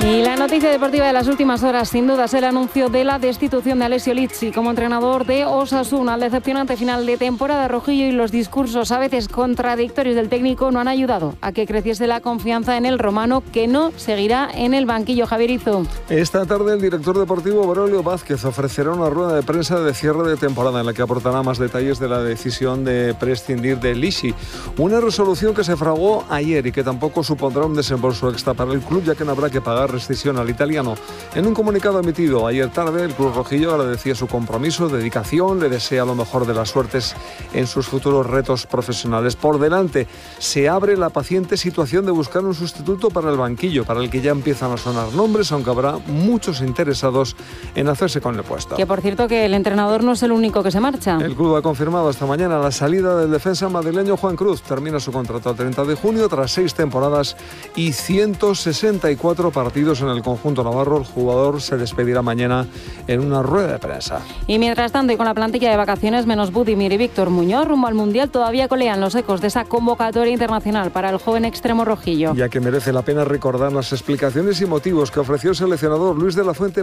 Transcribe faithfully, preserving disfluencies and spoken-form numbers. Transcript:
Y la noticia deportiva de las últimas horas, sin duda, es el anuncio de la destitución de Alessio Lizzi como entrenador de Osasuna. El decepcionante final de temporada rojillo y los discursos a veces contradictorios del técnico no han ayudado a que creciese la confianza en el romano, que no seguirá en el banquillo. Javier Izzo. Esta tarde el director deportivo Braulio Vázquez ofrecerá una rueda de prensa de cierre de temporada en la que aportará más detalles de la decisión de prescindir de Lizzi. Una resolución que se fraguó ayer y que tampoco supondrá un desembolso extra para el club, ya que no habrá que pagar rescisión al italiano. En un comunicado emitido ayer tarde, el club rojillo agradecía su compromiso, dedicación, le desea lo mejor de las suertes en sus futuros retos profesionales. Por delante se abre la paciente situación de buscar un sustituto para el banquillo, para el que ya empiezan a sonar nombres, aunque habrá muchos interesados en hacerse con el puesto. Que por cierto que el entrenador no es el único que se marcha. El club ha confirmado esta mañana la salida del defensa madrileño Juan Cruz. Termina su contrato el treinta de junio tras seis temporadas y ciento sesenta y cuatro partidos en el conjunto navarro. El jugador se despedirá mañana en una rueda de prensa. Y mientras tanto, y con la plantilla de vacaciones menos Budimir y Víctor Muñoz, rumbo al Mundial, todavía colean los ecos de esa convocatoria internacional para el joven extremo rojillo. Ya que merece la pena recordar las explicaciones y motivos que ofreció el seleccionador Luis de la Fuente